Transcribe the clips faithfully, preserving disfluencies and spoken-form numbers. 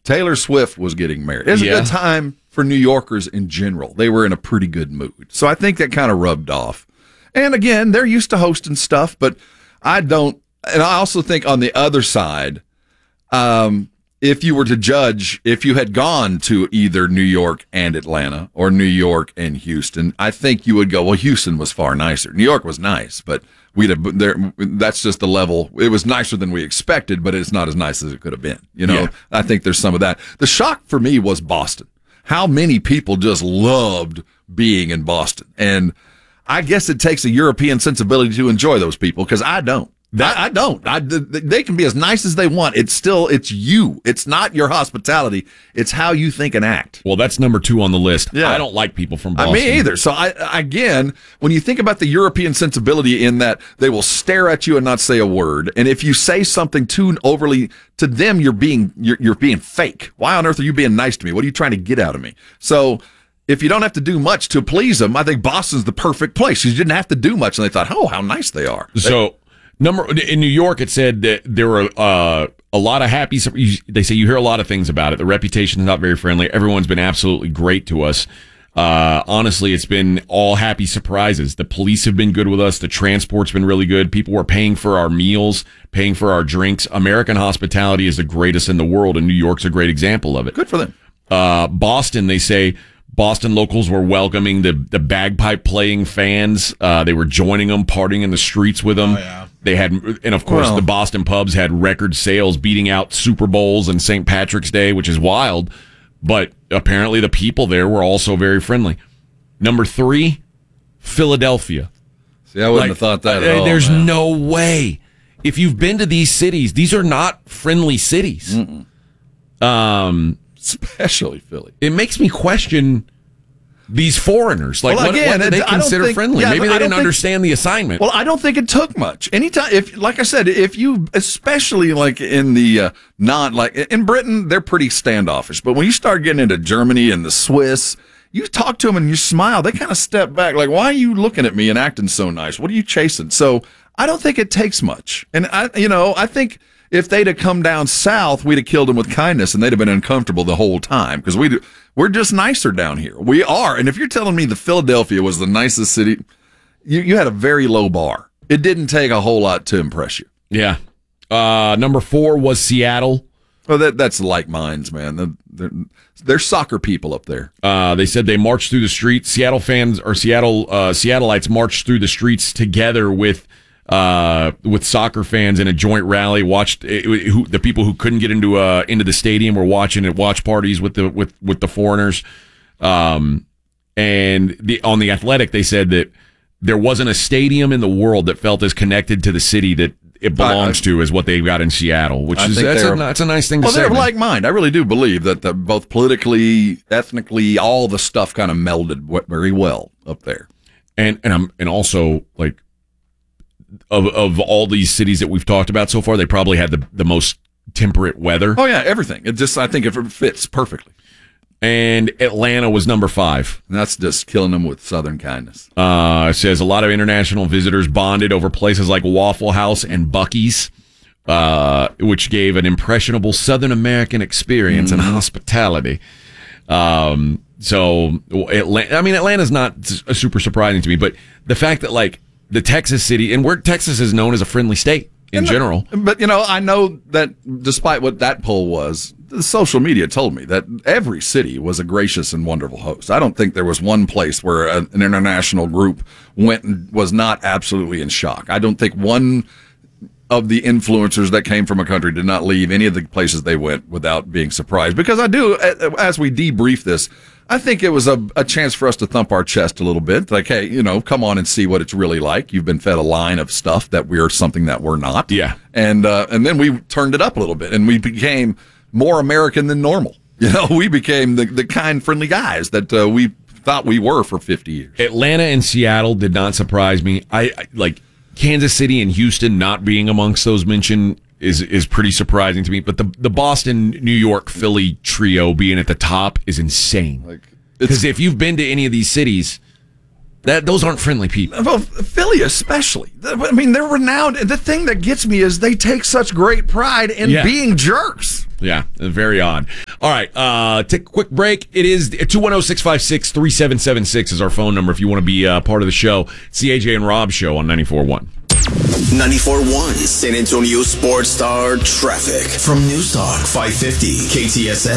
Taylor Swift was getting married. It was Yeah. a good time for New Yorkers in general. They were in a pretty good mood. So I think that kind of rubbed off. And again, they're used to hosting stuff, but I don't. And I also think on the other side, um, if you were to judge, if you had gone to either New York and Atlanta or New York and Houston, I think you would go, well, Houston was far nicer. New York was nice, but we'd have there. That's just the level. It was nicer than we expected, but it's not as nice as it could have been. You know, Yeah. I think there's some of that. The shock for me was Boston. How many people just loved being in Boston? And I guess it takes a European sensibility to enjoy those people, because I don't. That, I don't. I, they can be as nice as they want. It's still, it's you. It's not your hospitality. It's how you think and act. Well, that's number two on the list. Yeah. I don't like people from Uh, Boston. me either. So I, again, when you think about the European sensibility in that they will stare at you and not say a word, and if you say something too overly to them, you're being you're, you're being fake. Why on earth are you being nice to me? What are you trying to get out of me? So if you don't have to do much to please them, I think Boston's the perfect place. You didn't have to do much, and they thought, oh, how nice they are. So. Number in New York, it said that there were uh, a lot of happy. They say you hear a lot of things about it. The reputation is not very friendly. Everyone's been absolutely great to us. Uh, honestly, it's been all happy surprises. The police have been good with us. The transport's been really good. People were paying for our meals, paying for our drinks. American hospitality is the greatest in the world, and New York's a great example of it. Good for them. Uh, Boston, they say. Boston locals were welcoming the, the bagpipe playing fans. Uh, they were joining them, partying in the streets with them. Oh, yeah. They had, and of course, Well. the Boston pubs had record sales, beating out Super Bowls and Saint Patrick's Day, which is wild. But apparently, the people there were also very friendly. Number three, Philadelphia. See, I wouldn't Like, have thought that uh, at all. There's man. no way. If you've been to these cities, these are not friendly cities. Um. Especially Philly. It makes me question these foreigners. Like, Well, what, again, what do they I don't consider think- friendly? yeah, Maybe I they don't didn't think- understand the assignment. Well, I don't think it took much. Anytime, if like I said, if you, especially like in the uh, not like in Britain, they're pretty standoffish. But when you start getting into Germany and the Swiss, you talk to them and you smile. They kind of step back, like, "Why are you looking at me and acting so nice? What are you chasing?" So I don't think it takes much. And I, you know, I think if they'd have come down south, we'd have killed them with kindness, and they'd have been uncomfortable the whole time, because we we're just nicer down here. We are. And if you're telling me the Philadelphia was the nicest city, you you had a very low bar. It didn't take a whole lot to impress you. yeah. Uh, number four was Seattle. Well, that that's like minds, man. They're, they're, they're soccer people up there. Uh, they said they marched through the streets. Seattle fans or Seattle uh, Seattleites marched through the streets together with uh, with soccer fans in a joint rally. Watched it, it, who, the people who couldn't get into uh, into the stadium were watching at watch parties with the with with the foreigners. Um, and the, on the Athletic, they said that there wasn't a stadium in the world that felt as connected to the city that it belongs I- to as what they've got in Seattle, which I is think that's a, they're- that's a nice thing Well, to say. they're man. like mind. I really do believe that the, both politically, ethnically, all the stuff kind of melded w- very well up there. and and I'm and also like of of all these cities that we've talked about so far, they probably had the the most temperate weather. Oh yeah, everything. It just I think it fits perfectly. And Atlanta was number five. And that's just killing them with Southern kindness. Uh, it says a lot of international visitors bonded over places like Waffle House and Buc-ee's, uh, which gave an impressionable Southern American experience and hospitality. Um, so Atlanta, I mean, Atlanta's not s- super surprising to me, but the fact that like the Texas city, and where Texas is known as a friendly state in And the- general. But, you know, I know that despite what that poll was, the social media told me that every city was a gracious and wonderful host. I don't think there was one place where a, an international group went and was not absolutely in shock. I don't think one of the influencers that came from a country did not leave any of the places they went without being surprised. Because I do, as we debrief this, I think it was a, a chance for us to thump our chest a little bit. Like, hey, you know, come on and see what it's really like. You've been fed a line of stuff that we're something that we're not. Yeah. And, uh, and then we turned it up a little bit and we became more American than normal. You know, we became the, the kind, friendly guys that uh, we thought we were for fifty years. Atlanta and Seattle did not surprise me. I, I like Kansas City and Houston not being amongst those mentioned is is pretty surprising to me. But the the Boston, New York, Philly trio being at the top is insane. Like, it's- Because if you've been to any of these cities, that those aren't friendly people. Well, Philly especially. I mean, they're renowned. The thing that gets me is they take such great pride in Yeah. being jerks. Yeah, very odd. All right, uh, take a quick break. It is two one zero, six five six, three seven seven six is our phone number if you want to be uh, part of the show. It's the A J and Rob Show on ninety-four point one. ninety-four point one San Antonio Sports Star traffic from News Talk five fifty K T S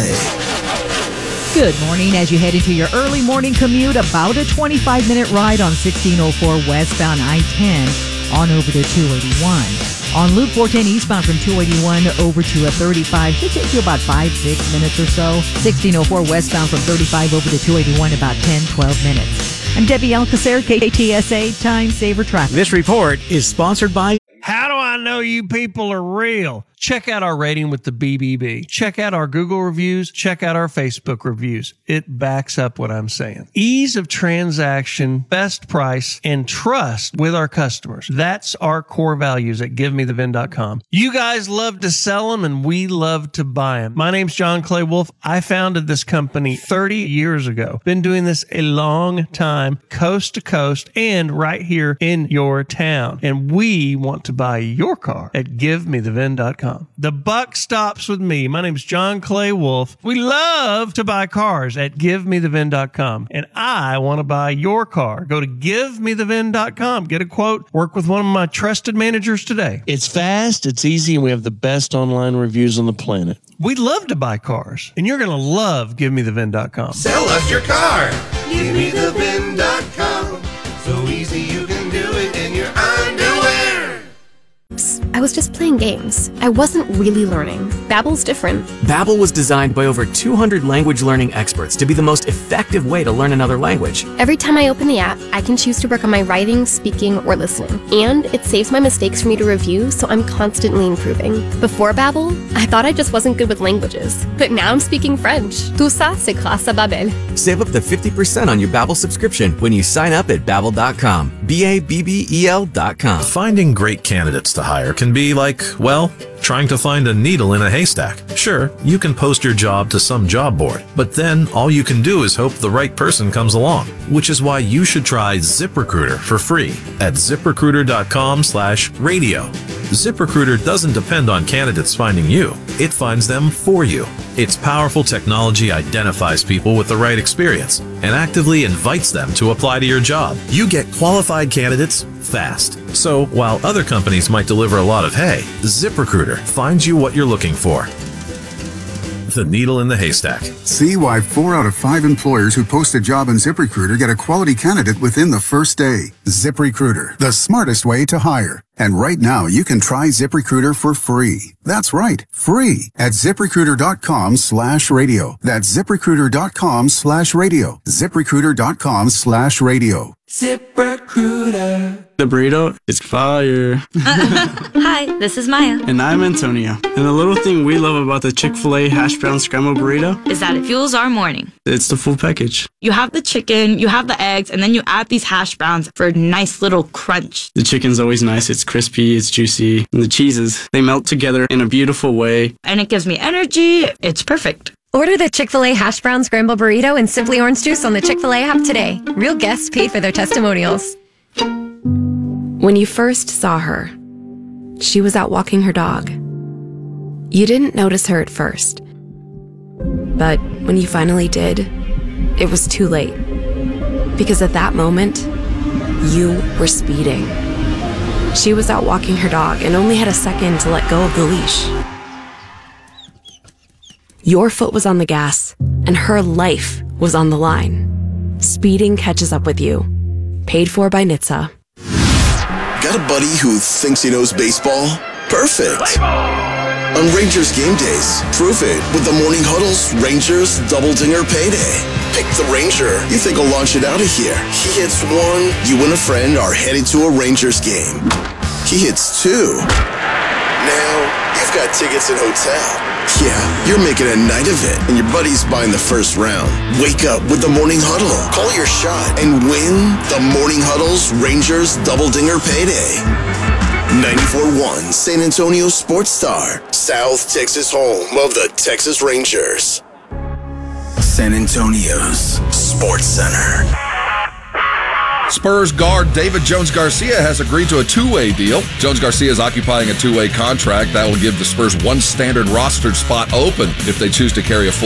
A. Good morning. As you head into your early morning commute, about a twenty-five minute ride on sixteen oh four westbound I ten on over to two eighty-one. On Loop four ten eastbound from two eighty-one over to a thirty-five, should take you about five, six minutes or so. sixteen oh four westbound from thirty-five over to two eighty-one, about ten, twelve minutes. I'm Debbie Alcacer, K T S A Time Saver Traffic. This report is sponsored by... How do I know you people are real? Check out our rating with the B B B. Check out our Google reviews. Check out our Facebook reviews. It backs up what I'm saying. Ease of transaction, best price, and trust with our customers. That's our core values at give me the vin dot com. You guys love to sell them, and we love to buy them. My name's John Clay Wolf. I founded this company thirty years ago. Been doing this a long time, coast to coast, and right here in your town. And we want to buy your car at give me the vin dot com. The buck stops with me. My name's John Clay Wolf. We love to buy cars at give me the vin dot com. And I want to buy your car. Go to give me the vin dot com. Get a quote. Work with one of my trusted managers today. It's fast, it's easy, and we have the best online reviews on the planet. We love to buy cars. And you're going to love give me the vin dot com. Sell us your car. give me the vin dot com. So easy you can do it in your underwear. I was just playing games. I wasn't really learning. Babbel's different. Babbel was designed by over two hundred language learning experts to be the most effective way to learn another language. Every time I open the app, I can choose to work on my writing, speaking, or listening. And it saves my mistakes for me to review, so I'm constantly improving. Before Babbel, I thought I just wasn't good with languages. But now I'm speaking French. Tout ça, c'est grâce à Babbel. Save up to fifty percent on your Babbel subscription when you sign up at babbel dot com. B A B B E L dot com. Finding great candidates to hire can be like, well, trying to find a needle in a haystack. Sure, you can post your job to some job board, but then all you can do is hope the right person comes along, which is why you should try ZipRecruiter for free at zip recruiter dot com slash radio. ZipRecruiter doesn't depend on candidates finding you. It finds them for you. Its powerful technology identifies people with the right experience and actively invites them to apply to your job. You get qualified candidates fast. So while other companies might deliver a lot of hay, ZipRecruiter finds you what you're looking for. The needle in the haystack. See why four out of five employers who post a job on ZipRecruiter get a quality candidate within the first day. ZipRecruiter, the smartest way to hire. And right now, you can try ZipRecruiter for free. That's right, free at zip recruiter dot com slash radio. That's zip recruiter dot com slash radio. zip recruiter dot com slash radio. ZipRecruiter. The burrito is fire. Hi, this is Maya. And I'm Antonio. And the little thing we love about the Chick-fil-A hash brown scrambled burrito is that it fuels our morning. It's the full package. You have the chicken, you have the eggs, and then you add these hash browns for a nice little crunch. The chicken's always nice. It's crispy, it's juicy. And the cheeses, they melt together in a beautiful way. And it gives me energy. It's perfect. Order the Chick-fil-A hash brown scramble burrito and Simply Orange Juice on the Chick-fil-A app today. Real guests paid for their testimonials. When you first saw her, she was out walking her dog. You didn't notice her at first. But when you finally did, it was too late. Because at that moment, you were speeding. She was out walking her dog and only had a second to let go of the leash. Your foot was on the gas, and her life was on the line. Speeding catches up with you. Paid for by N H T S A. Got a buddy who thinks he knows baseball? Perfect. On Rangers game days, prove it with the Morning Huddle's Rangers Double Dinger Payday. Pick the Ranger you think will launch it out of here. He hits one, you and a friend are headed to a Rangers game. He hits two. Now, you've got tickets and hotel. Yeah, you're making a night of it, and your buddy's buying the first round. Wake up with the Morning Huddle. Call your shot and win the Morning Huddle's Rangers Double Dinger Payday. ninety-four point one San Antonio Sports Star, South Texas home of the Texas Rangers. San Antonio's Sports Center. Spurs guard David Jones-Garcia has agreed to a two-way deal. Jones-Garcia is occupying a two-way contract that will give the Spurs one standard rostered spot open if they choose to carry a full